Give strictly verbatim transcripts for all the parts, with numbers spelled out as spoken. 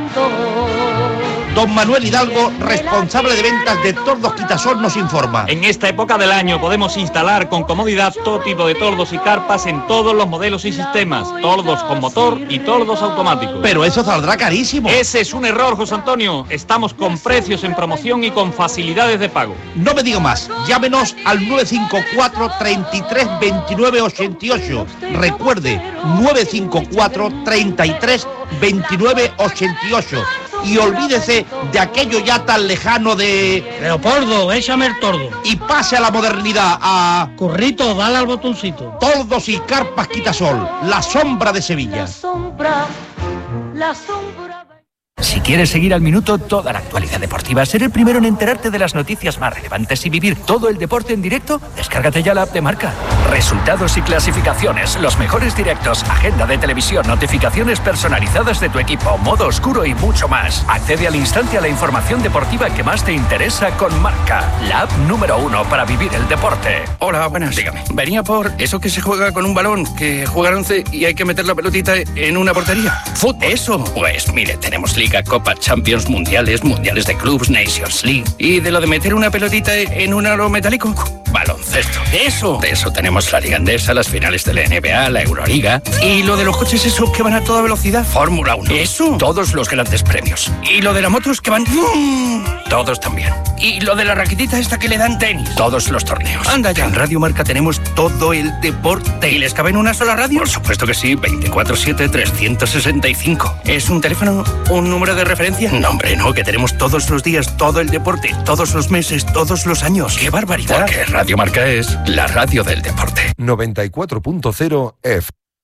Don Manuel Hidalgo, responsable de ventas de Tordos Quitasol, nos informa. En esta época del año podemos instalar con comodidad todo tipo de tordos y carpas en todos los modelos y sistemas. Tordos con motor y tordos automáticos. Pero eso saldrá carísimo. Ese es un error, José Antonio. Estamos con precios en promoción y con facilidades de pago. No me digo más. Llámenos al nueve cinco cuatro, treinta y tres, veintinueve, ochenta y ocho. Recuerde, nueve cinco cuatro, treinta y tres, veintinueve, ochenta y ocho. Y olvídese de aquello ya tan lejano de... Leopoldo, échame el tordo. Y pase a la modernidad, a... Currito, dale al botoncito. Tordos y carpas Quitasol, la sombra de Sevilla. La sombra, la sombra... Si quieres seguir al minuto toda la actualidad deportiva, ser el primero en enterarte de las noticias más relevantes y vivir todo el deporte en directo, descárgate ya la app de Marca. Resultados y clasificaciones, los mejores directos, agenda de televisión, notificaciones personalizadas de tu equipo, modo oscuro y mucho más. Accede al instante a la información deportiva que más te interesa con Marca, la app número uno para vivir el deporte. Hola, buenas. Dígame. Venía por eso que se juega con un balón, que juega once y hay que meter la pelotita en una portería. ¿Fútbol? Eso. Pues mire, tenemos Liga, Copa, Champions, Mundiales, Mundiales de Clubs, Nations League. ¿Y de lo de meter una pelotita en un aro metálico? Baloncesto. Eso. De eso tenemos la Liga Endesa, las finales de la N B A, la Euroliga. ¿Y lo de los coches esos que van a toda velocidad? Fórmula uno. Eso. Todos los grandes premios. ¿Y lo de las motos que van? Todos también. ¿Y lo de la raquetita esta que le dan? Tenis. Todos los torneos. Anda ya. En Radio Marca tenemos todo el deporte. ¿Y les cabe en una sola radio? Por supuesto que sí. veinticuatro siete, trescientos sesenta y cinco. ¿Es un teléfono, un número de referencia? No, hombre, no, que tenemos todos los días, todo el deporte, todos los meses, todos los años. ¡Qué barbaridad! Porque Radio Marca es la radio del deporte. noventa y cuatro punto cero F.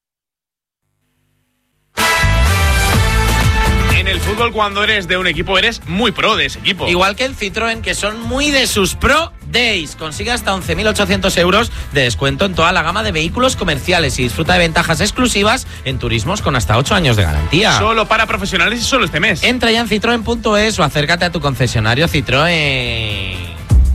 En el fútbol, cuando eres de un equipo, eres muy pro de ese equipo. Igual que el Citroën, que son muy de sus Pro Days. Consigue hasta once mil ochocientos euros de descuento en toda la gama de vehículos comerciales y disfruta de ventajas exclusivas en turismos con hasta ocho años de garantía. Solo para profesionales y solo este mes. Entra ya en citroen punto es o acércate a tu concesionario Citroën.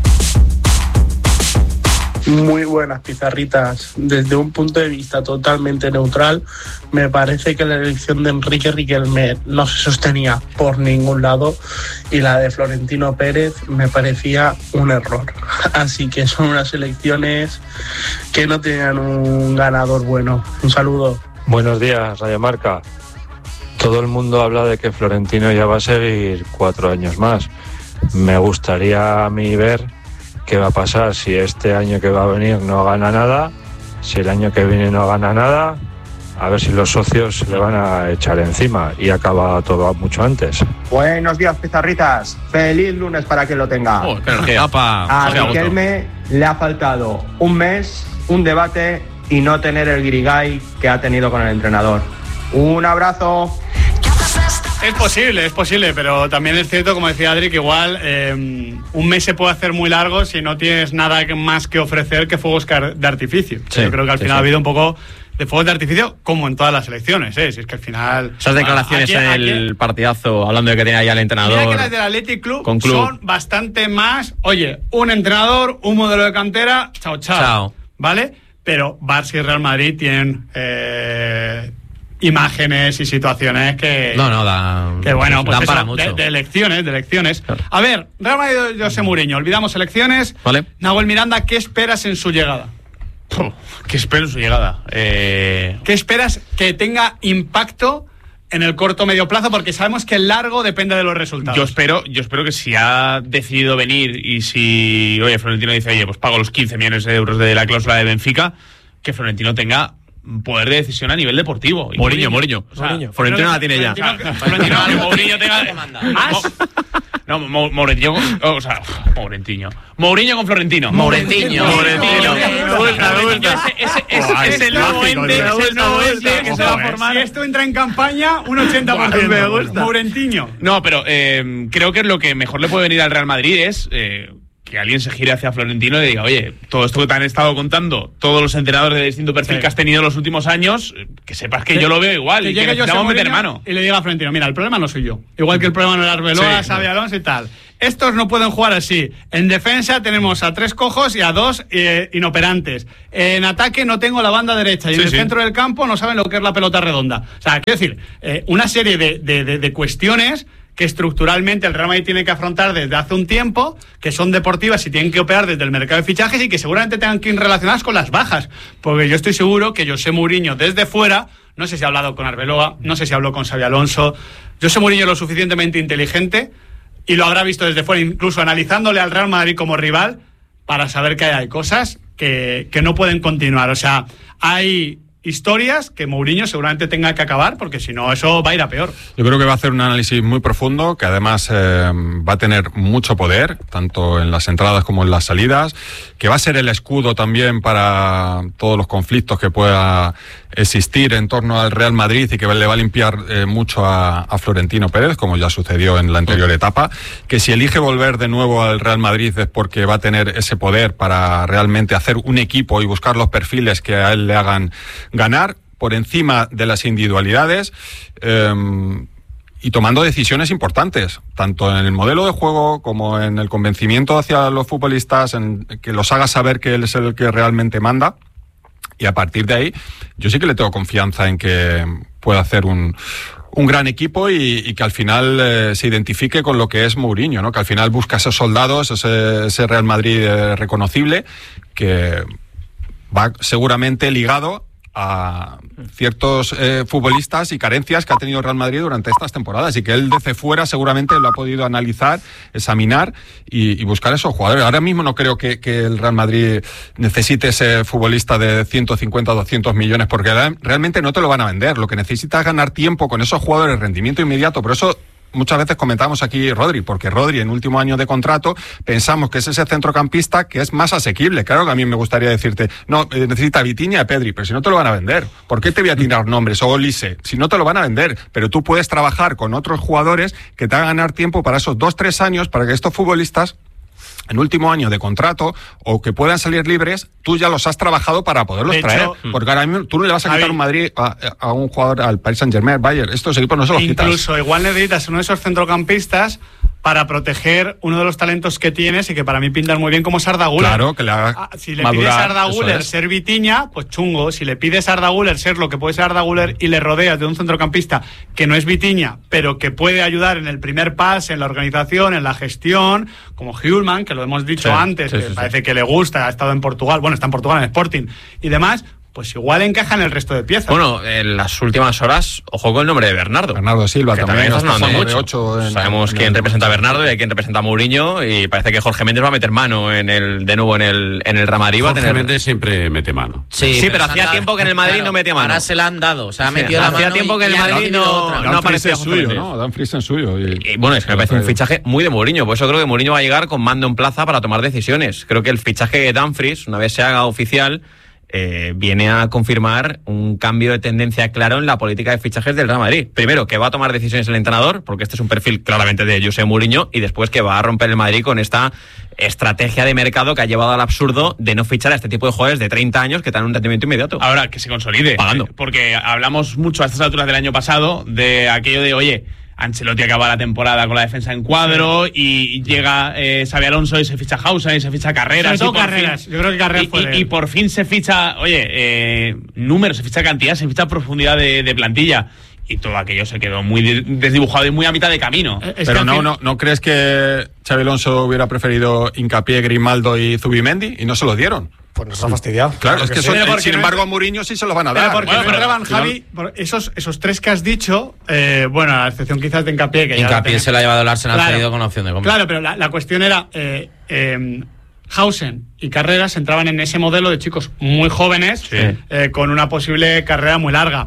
Muy buenas pizarritas. Desde un punto de vista totalmente neutral, me parece que la elección de Enrique Riquelme no se sostenía por ningún lado y la de Florentino Pérez me parecía un error. Así que son unas elecciones que no tenían un ganador bueno. Un saludo. Buenos días, Radio Marca. Todo el mundo habla de que Florentino ya va a seguir cuatro años más. Me gustaría a mí ver qué va a pasar si este año que va a venir no gana nada, si el año que viene no gana nada, a ver si los socios le van a echar encima y acaba todo mucho antes. Buenos días, pizarritas. Feliz lunes para quien lo tenga. Oh, qué energía. A Riquelme le ha faltado un mes, un debate y no tener el guirigay que ha tenido con el entrenador. Un abrazo. Es posible, es posible, pero también es cierto, como decía Adri, que igual eh, un mes se puede hacer muy largo si no tienes nada más que ofrecer que fuegos de artificio. Sí, yo creo que al sí, final sí. ha habido un poco de fuegos de artificio, como en todas las elecciones, ¿eh? Si es que al final... Esas declaraciones aquí, en el aquí, partidazo, hablando de que tenía ya el entrenador... Mira que las del Athletic Club, con club son bastante más, oye, un entrenador, un modelo de cantera, chao, chao, Chao. ¿vale? Pero Barça y Real Madrid tienen... Eh, imágenes y situaciones que... No, no, da, que bueno, pues dan eso, para mucho. De, de elecciones, de elecciones. Claro. A ver, Real Madrid de José Mourinho, olvidamos elecciones. Vale. Nahuel Miranda, ¿qué esperas en su llegada? Puh, ¿qué espero en su llegada? Eh... ¿Qué esperas que tenga impacto en el corto o medio plazo? Porque sabemos que el largo depende de los resultados. Yo espero, yo espero que si ha decidido venir y si, oye, Florentino dice, oye, pues pago los quince millones de euros de la cláusula de Benfica, que Florentino tenga poder de decisión a nivel deportivo. Y Mourinho, Mourinho. O sea, Mourinho. Florentino la tiene ya. Florentino, Florentino, Mourinho tenga... ¿Más? No, Mourinho, o sea, Mourinho. Mourinho con Florentino. Mourinho. Mourinho. Es el nuevo ente, es el nuevo ente que se va a formar. Si esto entra en campaña, un ochenta por ciento. Me gusta. Mourinho. No, pero eh, creo que lo que mejor le puede venir al Real Madrid es... Eh, que alguien se gire hacia Florentino y le diga, oye, todo esto que te han estado contando, todos los entrenadores de distinto perfil sí. que has tenido en los últimos años, que sepas que, que yo lo veo igual que y que necesitamos meter mano. Y le diga a Florentino, mira, el problema no soy yo. Igual que el problema no era Arbeloa, sí, Xabi Alonso y tal. estos no pueden jugar así. En defensa tenemos a tres cojos y a dos eh, inoperantes. En ataque no tengo la banda derecha y sí, en el sí. centro del campo no saben lo que es la pelota redonda. O sea, quiero decir, eh, una serie de, de, de, de cuestiones que estructuralmente el Real Madrid tiene que afrontar desde hace un tiempo, que son deportivas y tienen que operar desde el mercado de fichajes y que seguramente tengan que ir relacionadas con las bajas. Porque yo estoy seguro que José Mourinho desde fuera, no sé si ha hablado con Arbeloa, no sé si habló con Xabi Alonso, José Mourinho es lo suficientemente inteligente y lo habrá visto desde fuera, incluso analizándole al Real Madrid como rival, para saber que hay cosas que, que no pueden continuar. O sea, hay historias que Mourinho seguramente tenga que acabar, porque si no eso va a ir a peor. Yo creo que va a hacer un análisis muy profundo, que además eh, va a tener mucho poder, tanto en las entradas como en las salidas, que va a ser el escudo también para todos los conflictos que pueda existir en torno al Real Madrid y que le va a limpiar eh, mucho a, a Florentino Pérez, como ya sucedió en la anterior etapa, que si elige volver de nuevo al Real Madrid es porque va a tener ese poder para realmente hacer un equipo y buscar los perfiles que a él le hagan ganar por encima de las individualidades eh, y tomando decisiones importantes, tanto en el modelo de juego como en el convencimiento hacia los futbolistas, en que los haga saber que él es el que realmente manda. Y a partir de ahí, yo sí que le tengo confianza en que pueda hacer un, un gran equipo y, y que al final eh, se identifique con lo que es Mourinho, ¿no? Que al final busca esos soldados, ese, ese Real Madrid eh, reconocible, que va seguramente ligado a ciertos eh, futbolistas y carencias que ha tenido Real Madrid durante estas temporadas y que él desde fuera seguramente lo ha podido analizar, examinar y, y buscar esos jugadores. Ahora mismo no creo que, que el Real Madrid necesite ese futbolista de ciento cincuenta o doscientos millones, porque realmente no te lo van a vender. Lo que necesita es ganar tiempo con esos jugadores, rendimiento inmediato. Por eso muchas veces comentamos aquí Rodri, porque Rodri en último año de contrato pensamos que es ese centrocampista que es más asequible. Claro que a mí me gustaría decirte, no, eh, necesita Vitinha y Pedri, pero si no te lo van a vender, ¿por qué te voy a tirar nombres? O Olise, si no te lo van a vender, pero tú puedes trabajar con otros jugadores que te hagan ganar tiempo para esos dos, tres años, para que estos futbolistas en último año de contrato o que puedan salir libres, tú ya los has trabajado para poderlos de traer, hecho, porque ahora mismo tú no le vas a quitar Javi, un Madrid a, a un jugador al Paris Saint-Germain, Bayern, estos equipos no se los quitas. Incluso igual necesitas uno de esos centrocampistas para proteger uno de los talentos que tienes y que para mí pintan muy bien, como es Arda Güler. Claro, que le haga ah, si le madurar, pides a Arda Güler es. ser Vitinha, pues chungo. Si le pides a Arda Güler ser lo que puede ser Arda Güler y le rodeas de un centrocampista que no es Vitinha, pero que puede ayudar en el primer pase, en la organización, en la gestión, como Hjulman, que lo hemos dicho sí, antes, sí, que sí, parece sí. que le gusta, ha estado en Portugal, bueno, está en Portugal, en Sporting y demás, pues igual encaja en el resto de piezas. Bueno, en las últimas horas, ojo con el nombre de Bernardo. Bernardo Silva que también. también está mucho. ocho en, Sabemos en quién el... representa a Bernardo y a quién representa a Mourinho, y parece que Jorge Méndez va a meter mano en el de nuevo en el en el Real Madrid. Jorge tener... Méndez siempre mete mano. Sí, sí, pero, pero hacía tiempo que en el Madrid claro, no metía mano. Ahora se la han dado, o sea, ha metido sí, la mano. Hacía tiempo que en el Madrid no, no aparecía suyo, ¿no? Dan Fries en suyo. Y, y bueno, es que me parece un fichaje muy de Mourinho, por eso creo que Mourinho va a llegar con mando en plaza para tomar decisiones. Creo que el fichaje de Dan Fries, una vez se haga oficial, Eh, viene a confirmar un cambio de tendencia claro en la política de fichajes del Real Madrid. Primero, que va a tomar decisiones el entrenador, porque este es un perfil claramente de José Mourinho, y después que va a romper el Madrid con esta estrategia de mercado que ha llevado al absurdo de no fichar a este tipo de jugadores de treinta años que dan un rendimiento inmediato. Ahora, que se consolide. Pagando. Porque hablamos mucho a estas alturas del año pasado de aquello de, oye, Ancelotti acaba la temporada con la defensa en cuadro sí. y llega eh, Xabi Alonso y se ficha Hausa y se ficha Carreras. Sobre todo y Carreras. Fin, Yo creo que Carreras y, fue y, y por fin se ficha, oye, eh, números, se ficha cantidad, se ficha profundidad de, de plantilla. Y todo aquello se quedó muy desdibujado y muy a mitad de camino. Es Pero no, fin... no, ¿no crees que Xabi Alonso hubiera preferido Hincapié, Grimaldo y Zubimendi y no se lo dieron? Pues nos ha fastidiado. Claro, claro es que, que sí. Son, sin no embargo a Mourinho sí se lo van a dar. Pero porque bueno, no pero, entraban, pero, Javi, por esos, esos tres que has dicho, eh, bueno, a excepción quizás de Hincapié. Que Hincapié ya se la ha llevado el Arsenal claro, cedido con la opción de compra. Claro, pero la, la cuestión era, eh, eh, Hausen y Carreras entraban en ese modelo de chicos muy jóvenes, sí. eh, con una posible carrera muy larga.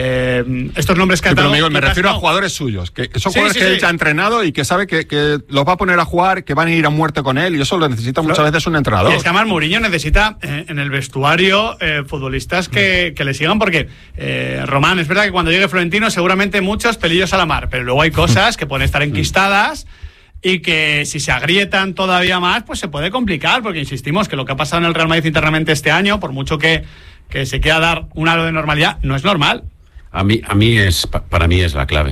Eh, estos nombres que sí, has dado, pero Miguel, me refiero no. a jugadores suyos, que son sí, jugadores sí, que sí. él ya ha entrenado y que sabe que, que los va a poner a jugar, que van a ir a muerte con él, y eso lo necesita muchas pero, veces un entrenador. Y es que además Mourinho necesita eh, en el vestuario eh, futbolistas que, que le sigan, porque eh, Román, es verdad que cuando llegue Florentino seguramente muchos pelillos a la mar, pero luego hay cosas que pueden estar enquistadas y que si se agrietan todavía más, pues se puede complicar, porque insistimos que lo que ha pasado en el Real Madrid internamente este año, por mucho que, que se quiera dar un halo de normalidad, no es normal. A mí, a mí es, para mí es la clave.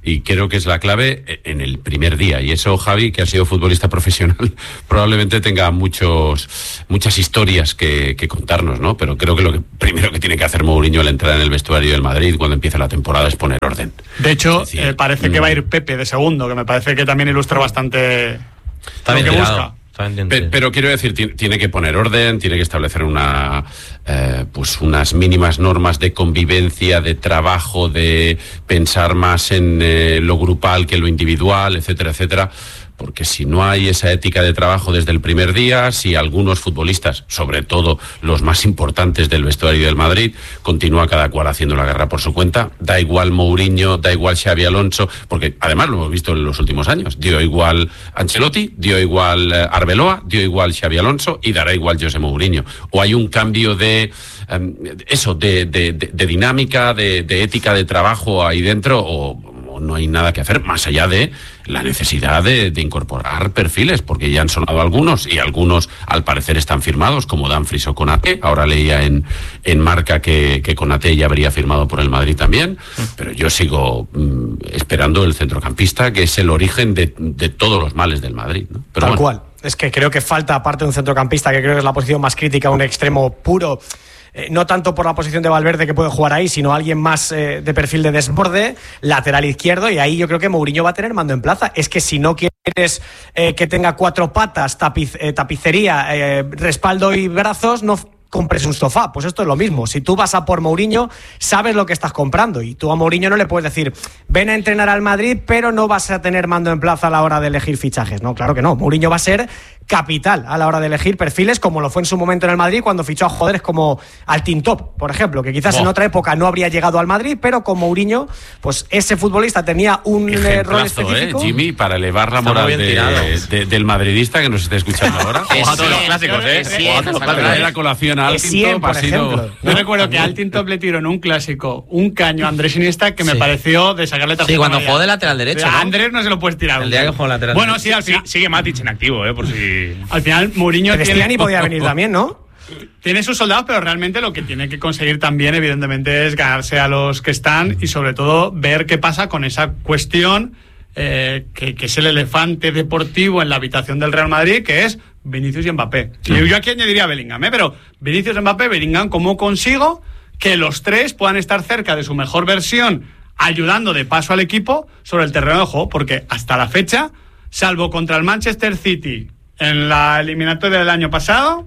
y creo que es la clave en el primer día. Y eso, Javi, que ha sido futbolista profesional, probablemente tenga muchos muchas historias que, que contarnos, ¿no? Pero creo que lo que primero que tiene que hacer Mourinho al entrar en el vestuario del Madrid cuando empieza la temporada es poner orden. De hecho, decir, eh, parece que va a ir Pepe de segundo, que me parece que también ilustra bastante Está lo bien que tirado. busca. Pero, pero quiero decir, tiene, tiene que poner orden, tiene que establecer una, eh, pues unas mínimas normas de convivencia, de trabajo, de pensar más en eh, lo grupal que en lo individual, etcétera, etcétera. Porque si no hay esa ética de trabajo desde el primer día, si algunos futbolistas, sobre todo los más importantes del vestuario del Madrid, continúa cada cual haciendo la guerra por su cuenta, da igual Mourinho, da igual Xabi Alonso, porque además lo hemos visto en los últimos años, dio igual Ancelotti, dio igual eh, Arbeloa, dio igual Xabi Alonso y dará igual José Mourinho. O hay un cambio de eh, eso, de, de, de, de dinámica, de, de ética de trabajo ahí dentro, o no hay nada que hacer, más allá de la necesidad de, de incorporar perfiles, porque ya han sonado algunos, y algunos al parecer están firmados, como Dumfries o Konaté. Ahora leía en, en Marca que, que Konaté ya habría firmado por el Madrid también, pero yo sigo mm, esperando el centrocampista, que es el origen de, de todos los males del Madrid, ¿no? Pero Tal bueno. cual. Es que creo que falta, aparte de un centrocampista, que creo que es la posición más crítica, un extremo puro. Eh, no tanto por la posición de Valverde, que puede jugar ahí, sino alguien más eh, de perfil de desborde, lateral izquierdo, y ahí yo creo que Mourinho va a tener mando en plaza. Es que si no quieres eh, que tenga cuatro patas, tapiz, eh, tapicería, eh, respaldo y brazos, no compres un sofá. Pues esto es lo mismo. Si tú vas a por Mourinho, sabes lo que estás comprando, y tú a Mourinho no le puedes decir ven a entrenar al Madrid, pero no vas a tener mando en plaza a la hora de elegir fichajes. No, claro que no. Mourinho va a ser capital a la hora de elegir perfiles, como lo fue en su momento en el Madrid cuando fichó a jugadores como Altintop, por ejemplo, que quizás oh. en otra época no habría llegado al Madrid, pero con Mourinho, pues ese futbolista tenía un eh, rol específico. ¿eh, Jimmy, para elevar la moral de, de, del madridista que nos está escuchando ahora? Ojo a todos los clásicos, ¿eh? Sí, Ojo a todos los clásicos. La colación a Altintop ha sido... Yo recuerdo que Altintop le tiró en un clásico un caño a Andrés Iniesta que me sí. pareció de sacarle tarjeta. Sí, cuando jugó de lateral derecho. A Andrés no se lo puedes tirar. El día que jugó lateral Bueno, derecho. sí, al final. Sí, sigue Matic en activo, ¿eh? Por si. Al final, Mourinho tiene. Ni podía venir también, ¿no? Tiene sus soldados, pero realmente lo que tiene que conseguir también, evidentemente, es ganarse a los que están y, sobre todo, ver qué pasa con esa cuestión eh, que, que es el elefante deportivo en la habitación del Real Madrid, que es Vinicius y Mbappé. Sí. Y yo aquí añadiría Bellingham, ¿eh? Pero Vinicius, Mbappé, Bellingham, ¿cómo consigo que los tres puedan estar cerca de su mejor versión, ayudando de paso al equipo sobre el terreno de juego? Porque hasta la fecha, salvo contra el Manchester City en la eliminatoria del año pasado,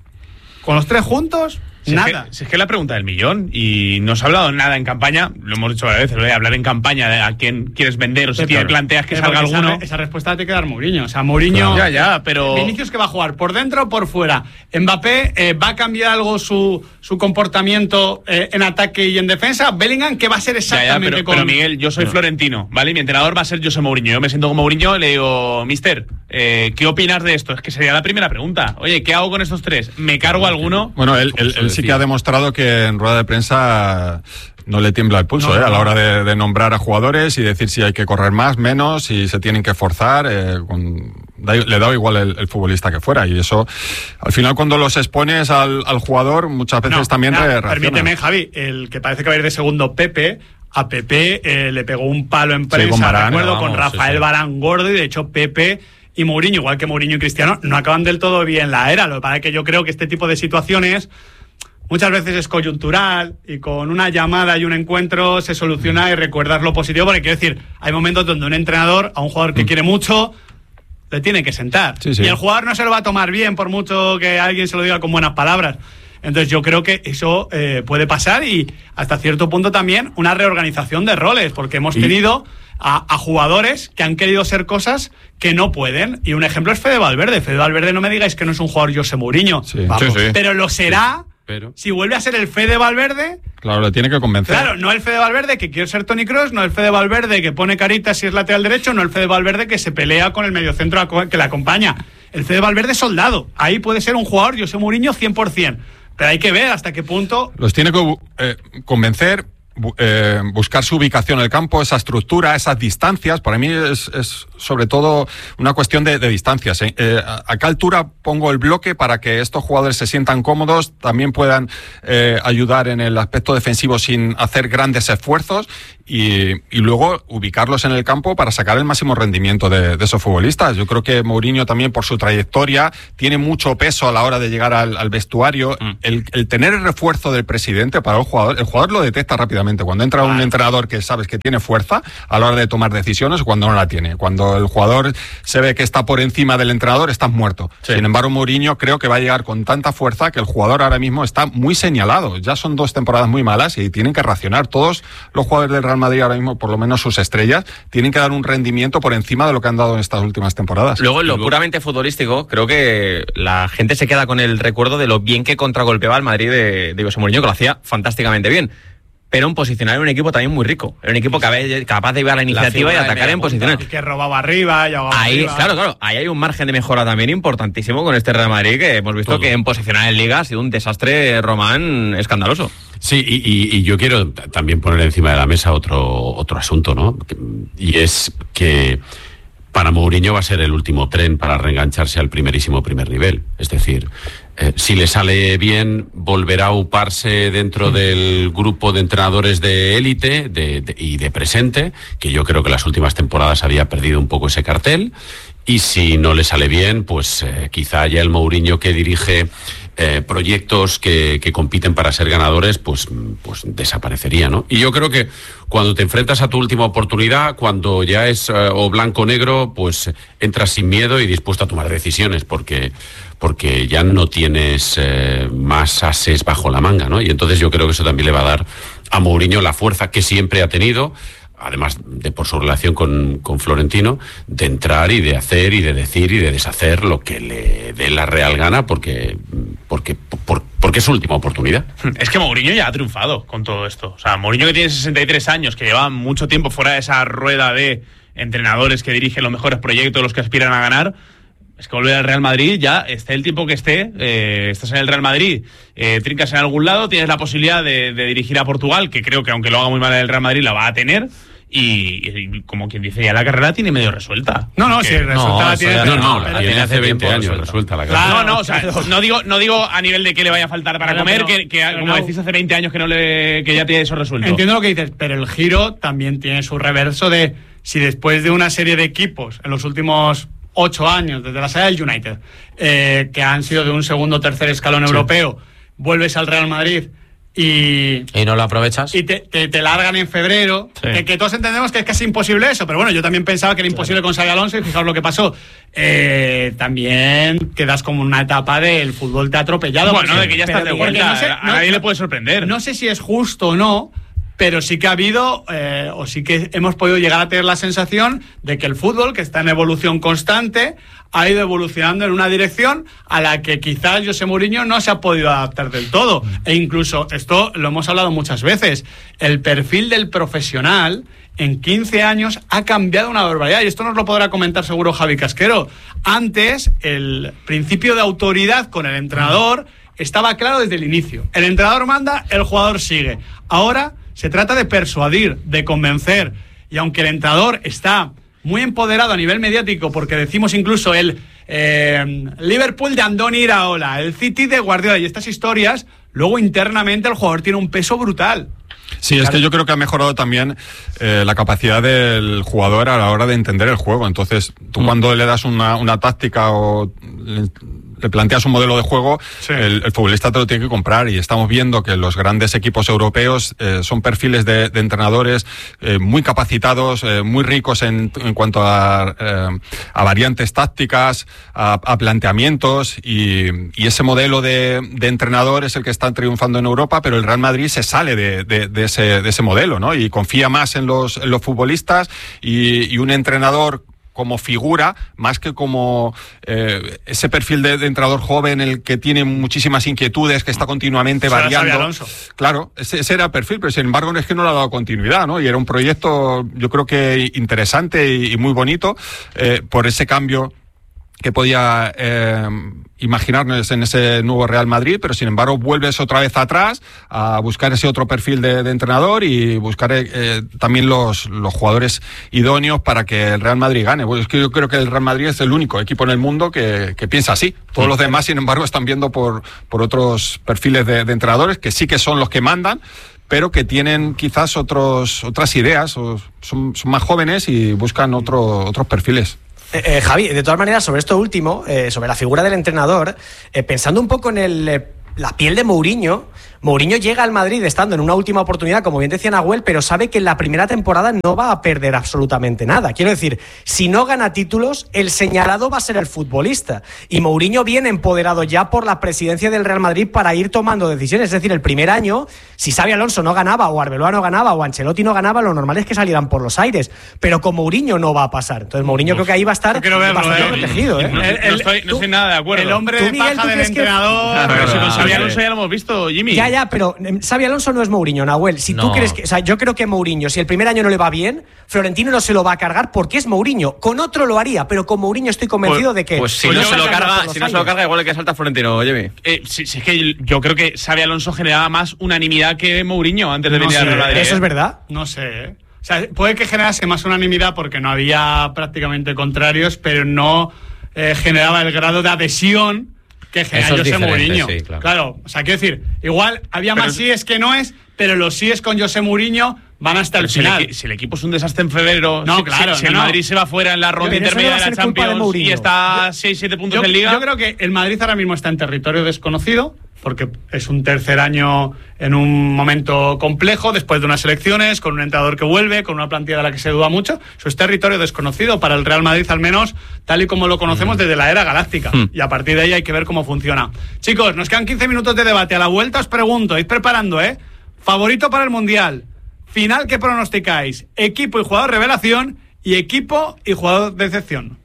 con los tres juntos, si nada. Es que, si es que la pregunta del millón, y no se ha hablado nada en campaña, lo hemos dicho varias veces, lo de hablar en campaña de a quién quieres vender, o si tienes planteas que salga alguno. Esa, esa respuesta te queda Mourinho. O sea, Mourinho. Claro. Ya, ya, pero. Vinicius, que va a jugar por dentro o por fuera. Mbappé, eh, ¿va a cambiar algo su, su comportamiento eh, en ataque y en defensa? Bellingham, ¿qué va a ser exactamente ya, ya, pero, con. Pero Miguel, yo soy no. florentino, ¿vale? Y mi entrenador va a ser José Mourinho. Yo me siento como Mourinho y le digo, mister, eh, ¿qué opinas de esto? Es que sería la primera pregunta. Oye, ¿qué hago con estos tres? ¿Me cargo alguno? Bueno, él, él, él sí que ha demostrado que que en rueda de prensa no le tiembla el pulso, no, ¿eh? No, a la hora de, de nombrar a jugadores y decir si hay que correr más, menos, si se tienen que forzar. Eh, con, da, le da igual el, el futbolista que fuera, y eso al final cuando los expones al, al jugador muchas veces no, también no, reacciona. Permíteme, Javi, el que parece que va a ir de segundo, Pepe. A Pepe eh, le pegó un palo en prensa, sí, con Varane, recuerdo, vamos, con Rafael sí, sí. Varane gordo, y de hecho Pepe y Mourinho, igual que Mourinho y Cristiano, no acaban del todo bien la era. Lo que pasa es que yo creo que este tipo de situaciones muchas veces es coyuntural, y con una llamada y un encuentro se soluciona y recuerdas lo positivo, porque quiero decir, hay momentos donde un entrenador a un jugador que mm. quiere mucho le tiene que sentar, sí, sí. y el jugador no se lo va a tomar bien por mucho que alguien se lo diga con buenas palabras. Entonces yo creo que eso eh, puede pasar, y hasta cierto punto también una reorganización de roles, porque hemos tenido a, a jugadores que han querido ser cosas que no pueden, y un ejemplo es Fede Valverde. Fede Valverde, no me digáis que no es un jugador José Mourinho, sí. Vamos, sí, sí. pero lo será. Sí. Pero... si vuelve a ser el Fede Valverde, claro, le tiene que convencer. Claro, no el Fede Valverde que quiere ser Toni Kroos, no el Fede Valverde que pone caritas si es lateral derecho, no el Fede Valverde que se pelea con el mediocentro que le acompaña. El Fede Valverde es soldado. Ahí puede ser un jugador José Mourinho cien por ciento. Pero hay que ver hasta qué punto. Los tiene que eh, convencer, eh, buscar su ubicación en el campo, esa estructura, esas distancias. Para mí es, es sobre todo una cuestión de, de distancias. ¿eh? Eh, ¿A qué altura pongo el bloque para que estos jugadores se sientan cómodos, también puedan eh, ayudar en el aspecto defensivo sin hacer grandes esfuerzos? y, y luego ubicarlos en el campo para sacar el máximo rendimiento de, de esos futbolistas. Yo creo que Mourinho también, por su trayectoria, tiene mucho peso a la hora de llegar al, al vestuario. Mm. El, el tener el refuerzo del presidente para un jugador, el jugador lo detecta rápidamente. Cuando entra vale. un entrenador que sabes que tiene fuerza a la hora de tomar decisiones, cuando no la tiene. Cuando el jugador se ve que está por encima del entrenador, estás muerto. Sí. Sin embargo, Mourinho creo que va a llegar con tanta fuerza que el jugador ahora mismo está muy señalado. Ya son dos temporadas muy malas y tienen que racionar. Todos los jugadores del Real Madrid ahora mismo, por lo menos sus estrellas, tienen que dar un rendimiento por encima de lo que han dado en estas últimas temporadas. Luego, en lo puramente futbolístico, creo que la gente se queda con el recuerdo de lo bien que contragolpeaba el Madrid de, de José Mourinho, que lo hacía fantásticamente bien. Pero en posicionar en un equipo también muy rico. Era un equipo capaz de llevar la iniciativa la y atacar en posiciones. Y que robaba arriba y ahogaba ahí, arriba. Claro, claro. Ahí hay un margen de mejora también importantísimo con este Real Madrid, que hemos visto Todo. que en posicionar en Liga ha sido un desastre, Román, escandaloso. Sí, y, y, y yo quiero también poner encima de la mesa otro, otro asunto, ¿no? Y es que para Mourinho va a ser el último tren para reengancharse al primerísimo primer nivel. Es decir, eh, si le sale bien, volverá a uparse dentro del grupo de entrenadores de élite de, de, y de presente, que yo creo que las últimas temporadas había perdido un poco ese cartel. Y si no le sale bien, pues eh, quizá ya el Mourinho que dirige eh, proyectos que, que compiten para ser ganadores, pues, pues desaparecería, ¿no? Y yo creo que cuando te enfrentas a tu última oportunidad, cuando ya es eh, o blanco o negro, pues entras sin miedo y dispuesto a tomar decisiones, porque, porque ya no tienes eh, más ases bajo la manga, ¿no? Y entonces yo creo que eso también le va a dar a Mourinho la fuerza que siempre ha tenido, además de por su relación con, con Florentino, de entrar y de hacer y de decir y de deshacer lo que le dé la real gana, porque porque por, porque es su última oportunidad. Es que Mourinho ya ha triunfado con todo esto. O sea, Mourinho, que tiene sesenta y tres años, que lleva mucho tiempo fuera de esa rueda de entrenadores que dirigen los mejores proyectos, los que aspiran a ganar. Es que volver al Real Madrid, ya esté el tiempo que esté, eh, estás en el Real Madrid, eh, trincas en algún lado, tienes la posibilidad de, de dirigir a Portugal, que creo que aunque lo haga muy mal el Real Madrid, la va a tener. Y, y como quien dice, ya la carrera tiene medio resuelta. No, no, si sí, resuelta no, la tiene. No, no, la tiene hace veinte años resuelta, resuelta la carrera. Claro, no, no, o sea, no digo, no digo a nivel de que le vaya a faltar para comer, pero, que, que como no, decís hace veinte años que no le que ya tiene eso resuelto. Entiendo lo que dices, pero el giro también tiene su reverso de si después de una serie de equipos en los últimos ocho años, desde la saga del United, eh, que han sido de un segundo o tercer escalón sí. europeo, vuelves al Real Madrid y... Y no lo aprovechas. Y te, te, te largan en febrero, sí. que, que todos entendemos que es casi imposible eso, pero bueno, yo también pensaba que era imposible claro. con Xabi Alonso y fijaos lo que pasó. Eh, también quedas como una etapa del fútbol te ha atropellado. Bueno, porque, de que ya estás de vuelta, no sé, a nadie no, le puede sorprender. No sé si es justo o no, pero sí que ha habido, eh, o sí que hemos podido llegar a tener la sensación de que el fútbol, que está en evolución constante, ha ido evolucionando en una dirección a la que quizás José Mourinho no se ha podido adaptar del todo. E incluso, esto lo hemos hablado muchas veces, el perfil del profesional en quince años ha cambiado una barbaridad. Y esto nos lo podrá comentar seguro Javi Casquero. Antes, el principio de autoridad con el entrenador estaba claro desde el inicio. El entrenador manda, el jugador sigue. Ahora se trata de persuadir, de convencer. Y aunque el entrenador está muy empoderado a nivel mediático, porque decimos incluso el eh, Liverpool de Andoni Iraola, el City de Guardiola y estas historias, luego internamente el jugador tiene un peso brutal. Sí, claro. Es que yo creo que ha mejorado también eh, la capacidad del jugador a la hora de entender el juego. Entonces, tú mm. cuando le das una, una táctica o le, le planteas un modelo de juego, sí. el, el futbolista te lo tiene que comprar. Y estamos viendo que los grandes equipos europeos eh, son perfiles de, de entrenadores eh, muy capacitados, eh, muy ricos en, en cuanto a, eh, a variantes tácticas, a, a planteamientos. Y, y ese modelo de, de entrenador es el que está triunfando en Europa, pero el Real Madrid se sale de, de, de ese, de ese modelo, ¿no? Y confía más en los, en los futbolistas y, y un entrenador como figura, más que como eh, ese perfil de, de entrenador joven, el que tiene muchísimas inquietudes, que está continuamente variando. Claro, ese, ese era el perfil, pero sin embargo es que no le ha dado continuidad, ¿no? Y era un proyecto, yo creo que interesante y, y muy bonito, eh, por ese cambio que podía eh, imaginarnos en ese nuevo Real Madrid, pero sin embargo vuelves otra vez atrás a buscar ese otro perfil de, de entrenador y buscar eh, también los, los jugadores idóneos para que el Real Madrid gane. Pues es que yo creo que el Real Madrid es el único equipo en el mundo que, que piensa así. Todos sí. los demás, sin embargo, están viendo por, por otros perfiles de, de entrenadores que sí que son los que mandan, pero que tienen quizás otros, otras ideas, o son, son más jóvenes y buscan otro, otros perfiles. Eh, eh, Javi, de todas maneras, sobre esto último, eh, sobre la figura del entrenador, eh, pensando un poco en el, eh, la piel de Mourinho, Mourinho llega al Madrid estando en una última oportunidad, como bien decía Nahuel, pero sabe que en la primera temporada no va a perder absolutamente nada. Quiero decir, si no gana títulos, el señalado va a ser el futbolista. Y Mourinho viene empoderado ya por la presidencia del Real Madrid para ir tomando decisiones. Es decir, el primer año, si Xabi Alonso no ganaba, o Arbeloa no ganaba, o Ancelotti no ganaba, lo normal es que salieran por los aires. Pero con Mourinho no va a pasar. Entonces Mourinho Uf, creo que ahí va a estar verlo, bastante eh. protegido. ¿eh? No, el, el, no, estoy, no estoy nada de acuerdo. El hombre de paja del entrenador... Que... Pero si con Xabi Alonso ya lo hemos visto, Jimmy. Ya, ya, pero... Xabi Alonso no es Mourinho, Nahuel. Si no. tú crees que, o sea, yo creo que Mourinho, si el primer año no le va bien, Florentino no se lo va a cargar porque es Mourinho. Con otro lo haría, pero con Mourinho estoy convencido pues, de que. Pues si no, se lo, carga, si no se lo carga, igual que salta Florentino, Jimmy. Eh, sí, sí, es que yo creo que Xabi Alonso generaba más unanimidad que Mourinho antes de no venir sé, a Real Madrid. ¿Eso es verdad? No sé, ¿eh? O sea, puede que generase más unanimidad porque no había prácticamente contrarios, pero no eh, generaba el grado de adhesión que genera José Mourinho. Sí, claro. claro, o sea, quiero decir, igual había pero más síes que no es, pero los síes con José Mourinho van hasta el si final. El, si el equipo es un desastre en febrero, no, si, claro, si, si no, el no. Madrid se va fuera en la ronda intermedia de la Champions y está a seis siete puntos yo, en Liga. Yo creo que el Madrid ahora mismo está en territorio desconocido, porque es un tercer año en un momento complejo, después de unas elecciones, con un entrenador que vuelve, con una plantilla de la que se duda mucho. Eso es territorio desconocido para el Real Madrid, al menos tal y como lo conocemos mm. desde la era galáctica. Mm. Y a partir de ahí hay que ver cómo funciona. Chicos, nos quedan quince minutos de debate. A la vuelta os pregunto, id preparando, ¿eh? Favorito para el Mundial. Final que pronosticáis. Equipo y jugador revelación y equipo y jugador de excepción.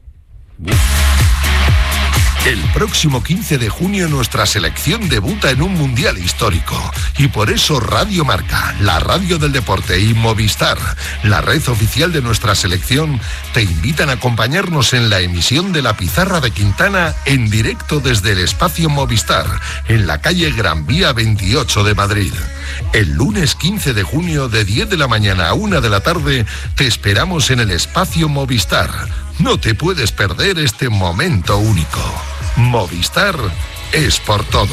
El próximo quince de junio nuestra selección debuta en un mundial histórico y por eso Radio Marca, la radio del deporte y Movistar, la red oficial de nuestra selección, te invitan a acompañarnos en la emisión de La Pizarra de Quintana en directo desde el espacio Movistar, en la calle Gran Vía veintiocho de Madrid. El lunes quince de junio de diez de la mañana a una de la tarde te esperamos en el espacio Movistar. No te puedes perder este momento único. Movistar es por todos.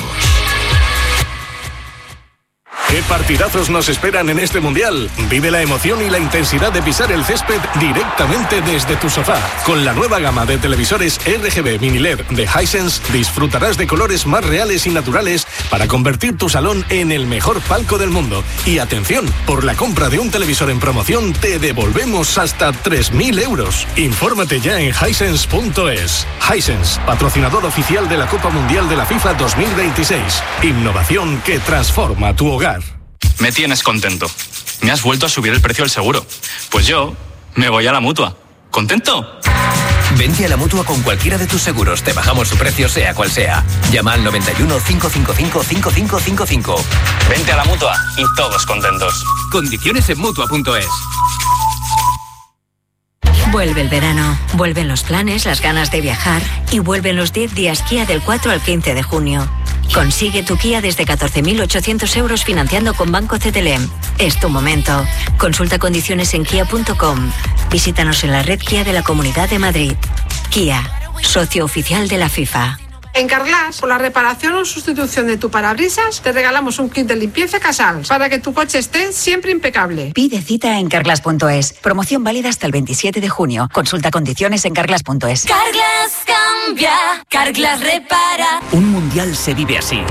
¿Qué partidazos nos esperan en este Mundial? Vive la emoción y la intensidad de pisar el césped directamente desde tu sofá. Con la nueva gama de televisores R G B Mini L E D de Hisense disfrutarás de colores más reales y naturales para convertir tu salón en el mejor palco del mundo. Y atención, por la compra de un televisor en promoción te devolvemos hasta tres mil euros. Infórmate ya en hisense punto es. Hisense, patrocinador oficial de la Copa Mundial de la FIFA dos mil veintiséis. Innovación que transforma tu hogar. Me tienes contento. Me has vuelto a subir el precio del seguro. Pues yo me voy a la Mutua. ¿Contento? Vente a la Mutua con cualquiera de tus seguros. Te bajamos su precio sea cual sea. Llama al noventa y uno, cinco cinco cinco, cinco cinco cinco cinco. Vente a la Mutua y todos contentos. Condiciones en Mutua punto es. Vuelve el verano, vuelven los planes, las ganas de viajar y vuelven los diez días Kia del cuatro al quince de junio. Consigue tu Kia desde catorce mil ochocientos euros financiando con Banco C T L M. Es tu momento. Consulta condiciones en kia punto com. Visítanos en la red Kia de la Comunidad de Madrid. Kia, socio oficial de la FIFA. En Carglass, por la reparación o sustitución de tu parabrisas, te regalamos un kit de limpieza Casals para que tu coche esté siempre impecable. Pide cita en carglass punto es. Promoción válida hasta el veintisiete de junio. Consulta condiciones en carglass punto es. Carglass cambia, Carglass repara. Un mundial se vive así.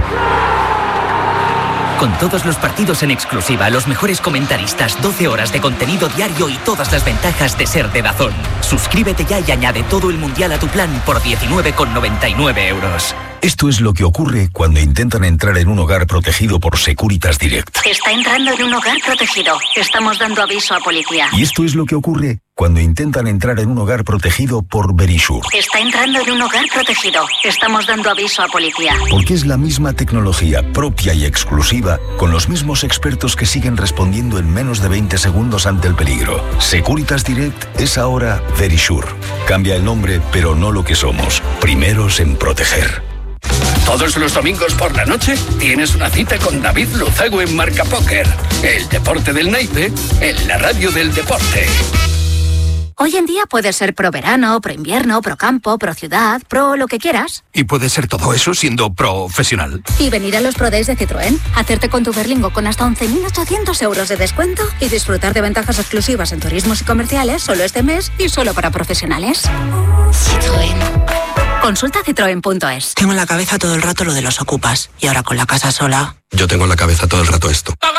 Con todos los partidos en exclusiva, los mejores comentaristas, doce horas de contenido diario y todas las ventajas de ser de DAZN. Suscríbete ya y añade todo el mundial a tu plan por diecinueve con noventa y nueve euros. Esto es lo que ocurre cuando intentan entrar en un hogar protegido por Securitas Direct. Está entrando en un hogar protegido. Estamos dando aviso a policía. Y esto es lo que ocurre cuando intentan entrar en un hogar protegido por Verisure. Está entrando en un hogar protegido. Estamos dando aviso a policía. Porque es la misma tecnología propia y exclusiva con los mismos expertos que siguen respondiendo en menos de veinte segundos ante el peligro. Securitas Direct es ahora Verisure. Cambia el nombre, pero no lo que somos. Primeros en proteger. Todos los domingos por la noche tienes una cita con David Luzago en Marca Póker. El deporte del naipe en la radio del deporte. Hoy en día puedes ser pro verano, pro invierno, pro campo, pro ciudad, pro lo que quieras. Y puede ser todo eso siendo profesional. Y venir a los Pro Days de Citroën, hacerte con tu Berlingo con hasta once mil ochocientos euros de descuento y disfrutar de ventajas exclusivas en turismos y comerciales solo este mes y solo para profesionales. Citroën. Consulta citroen punto es. Tengo en la cabeza todo el rato lo de los ocupas y ahora con la casa sola. Yo tengo en la cabeza todo el rato esto.